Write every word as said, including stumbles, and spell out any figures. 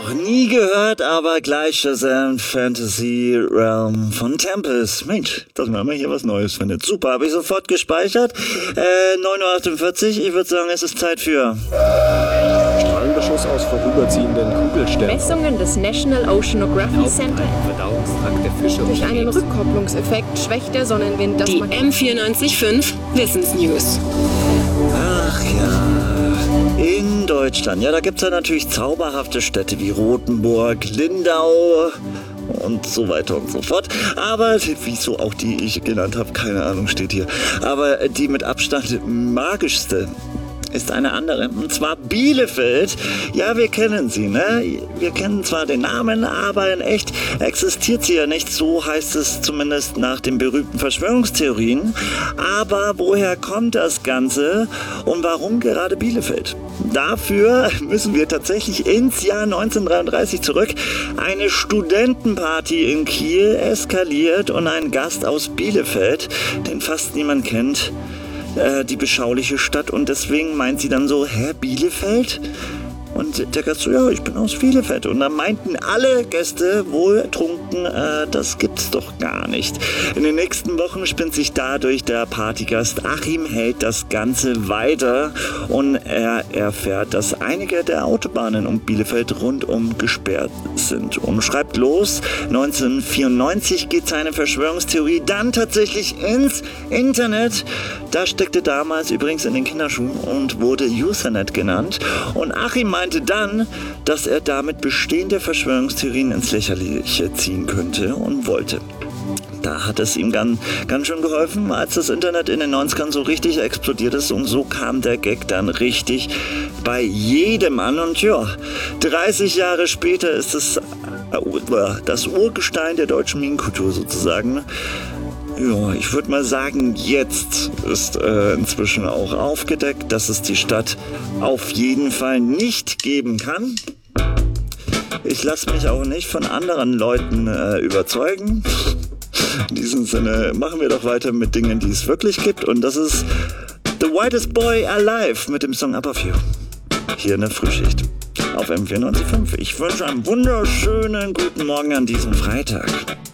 Noch nie gehört, aber gleich Shazam Fantasy Realm von Tempest. Mensch, dass man immer hier was Neues findet. Super, habe ich sofort gespeichert. Äh, neun Uhr achtundvierzig, ich würde sagen, es ist Zeit für... Strahlenbeschuss aus vorüberziehenden Kugelsternen. Messungen des National Oceanography Center. Verdauungstrakt der Fische. Durch einen Rückkopplungseffekt schwächt der Sonnenwind das Die Mag- M vierundneunzig Komma fünf Wissensnews. Ach ja, in Deutschland. Ja, da gibt's ja natürlich zauberhafte Städte wie Rothenburg, Lindau und so weiter und so fort. Aber wieso auch die ich genannt habe, keine Ahnung, steht hier. Aber die mit Abstand magischste ist eine andere, und zwar Bielefeld. Ja, wir kennen sie, ne? Wir kennen zwar den Namen, aber in echt existiert sie ja nicht. So heißt es zumindest nach den berühmten Verschwörungstheorien. Aber woher kommt das Ganze und warum gerade Bielefeld? Dafür müssen wir tatsächlich ins Jahr neunzehnhundertdreiunddreißig zurück. Eine Studentenparty in Kiel eskaliert und ein Gast aus Bielefeld, den fast niemand kennt, die beschauliche Stadt, und deswegen meint sie dann so, hä, Bielefeld? Und der Gast so, ja, ich bin aus Bielefeld. Und dann meinten alle Gäste wohl trunken, äh, das gibt's doch gar nicht. In den nächsten Wochen spinnt sich dadurch der Partygast Achim Held das Ganze weiter und er erfährt, dass einige der Autobahnen um Bielefeld rundum gesperrt sind und schreibt los. neunzehnhundertvierundneunzig geht seine Verschwörungstheorie dann tatsächlich ins Internet. Das steckte damals übrigens in den Kinderschuhen und wurde Usenet genannt. Und Achim meinte dann, dass er damit bestehende Verschwörungstheorien ins Lächerliche ziehen könnte und wollte. Da hat es ihm ganz, ganz schön geholfen, als das Internet in den neunzigern so richtig explodiert ist, und so kam der Gag dann richtig bei jedem an. Und ja, dreißig Jahre später ist es äh, das Urgestein der deutschen Meme-Kultur sozusagen. Ja, ich würde mal sagen, jetzt ist äh, inzwischen auch aufgedeckt, dass es die Stadt auf jeden Fall nicht geben kann. Ich lasse mich auch nicht von anderen Leuten äh, überzeugen. In diesem Sinne machen wir doch weiter mit Dingen, die es wirklich gibt. Und das ist The Whitest Boy Alive mit dem Song Up of You. Hier in der Frühschicht auf M vierundneunzig Komma fünf. Ich wünsche einen wunderschönen guten Morgen an diesem Freitag.